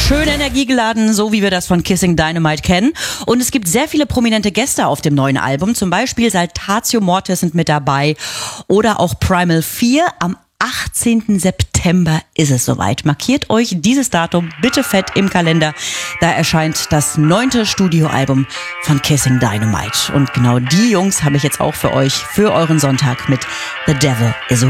Schön energiegeladen, so wie wir das von Kissing Dynamite kennen. Und es gibt sehr viele prominente Gäste auf dem neuen Album. Zum Beispiel Saltatio Mortis sind mit dabei oder auch Primal 4. Am 18. September ist es soweit. Markiert euch dieses Datum bitte fett im Kalender. Da erscheint das 9. Studioalbum von Kissing Dynamite. Und genau die Jungs habe ich jetzt auch für euch, für euren Sonntag mit The Devil Is a